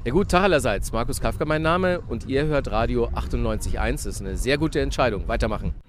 Ja gut, Tag allerseits. Markus Kafka mein Name und ihr hört Radio 98.1. Das ist eine sehr gute Entscheidung. Weitermachen.